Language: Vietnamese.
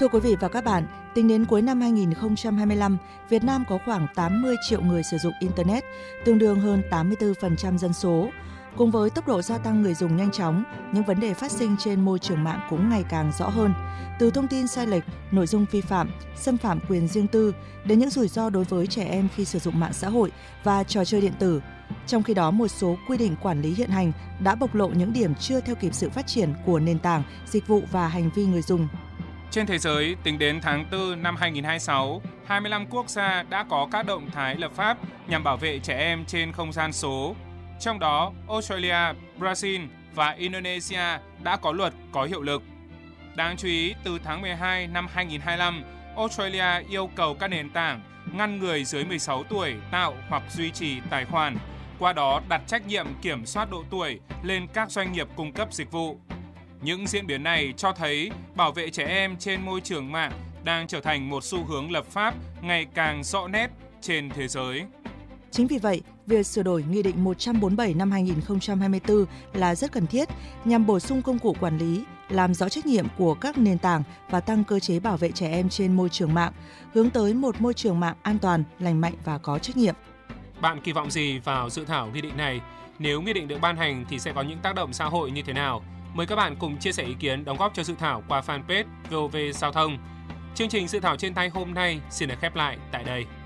Thưa quý vị và các bạn, tính đến cuối năm 2025, Việt Nam có khoảng 80 triệu người sử dụng Internet, tương đương hơn 84% dân số. Cùng với tốc độ gia tăng người dùng nhanh chóng, những vấn đề phát sinh trên môi trường mạng cũng ngày càng rõ hơn. Từ thông tin sai lệch, nội dung vi phạm, xâm phạm quyền riêng tư, đến những rủi ro đối với trẻ em khi sử dụng mạng xã hội và trò chơi điện tử. Trong khi đó, một số quy định quản lý hiện hành đã bộc lộ những điểm chưa theo kịp sự phát triển của nền tảng, dịch vụ và hành vi người dùng. Trên thế giới, tính đến tháng 4 năm 2026, 25 quốc gia đã có các động thái lập pháp nhằm bảo vệ trẻ em trên không gian số. Trong đó, Australia, Brazil và Indonesia đã có luật có hiệu lực. Đáng chú ý, từ tháng 12 năm 2025, Australia yêu cầu các nền tảng ngăn người dưới 16 tuổi tạo hoặc duy trì tài khoản, qua đó đặt trách nhiệm kiểm soát độ tuổi lên các doanh nghiệp cung cấp dịch vụ. Những diễn biến này cho thấy bảo vệ trẻ em trên môi trường mạng đang trở thành một xu hướng lập pháp ngày càng rõ nét trên thế giới. Chính vì vậy, việc sửa đổi Nghị định 147 năm 2024 là rất cần thiết nhằm bổ sung công cụ quản lý, làm rõ trách nhiệm của các nền tảng và tăng cơ chế bảo vệ trẻ em trên môi trường mạng, hướng tới một môi trường mạng an toàn, lành mạnh và có trách nhiệm. Bạn kỳ vọng gì vào dự thảo nghị định này? Nếu nghị định được ban hành thì sẽ có những tác động xã hội như thế nào? Mời các bạn cùng chia sẻ ý kiến đóng góp cho dự thảo qua fanpage VOV Giao thông. Chương trình Dự thảo trên tay hôm nay xin được khép lại tại đây.